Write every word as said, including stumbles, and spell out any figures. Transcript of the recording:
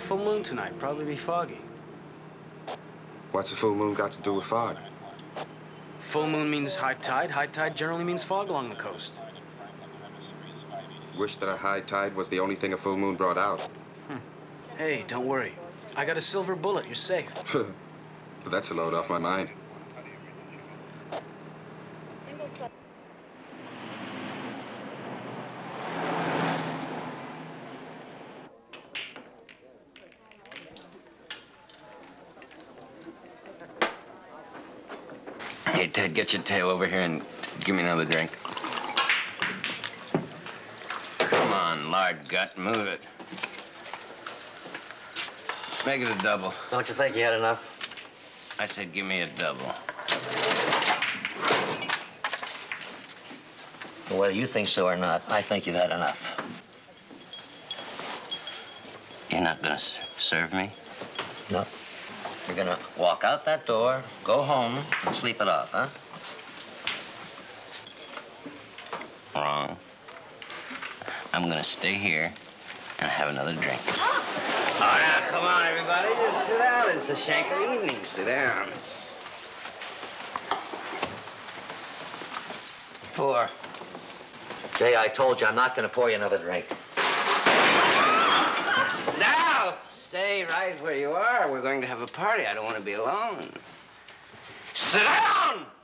full moon tonight. Probably be foggy. What's the full moon got to do with fog? Full moon means high tide. High tide generally means fog along the coast. Wish that a high tide was the only thing a full moon brought out. Hmm. Hey, don't worry. I got a silver bullet. You're safe. But that's a load off my mind. Hey, Ted, get your tail over here and give me another drink. Come on, lard gut, move it. Make it a double. Don't you think you had enough? I said give me a double. Whether you think so or not, I think you've had enough. You're not gonna serve me? No. You're gonna walk out that door, go home, and sleep it off, huh? Wrong. I'm gonna stay here and have another drink. Oh, now, come on, everybody. Just sit down. It's the shank of the evening. Sit down. Pour. Jay, I told you I'm not gonna pour you another drink. Now, stay right where you are. We're going to have a party. I don't want to be alone. Sit down!